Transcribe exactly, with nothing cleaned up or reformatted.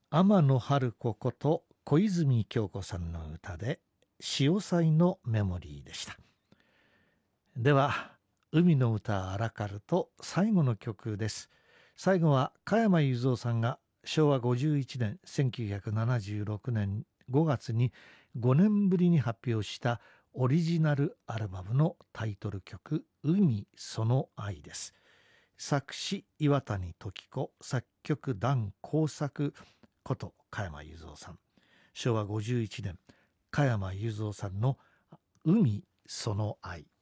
天野春子こと小泉京子さんの歌で潮騒のメモリーでした。では海の歌アラカルト最後の曲です。最後は加山雄三さんがしょうわごじゅういちねんせんきゅうひゃくななじゅうろくねんごがつにごねんぶりに発表したオリジナルアルバムのタイトル曲海その愛です。作詞岩谷時子、作曲檀耕作こと加山雄三さん。しょうわごじゅういちねん加山雄三さんの海その愛。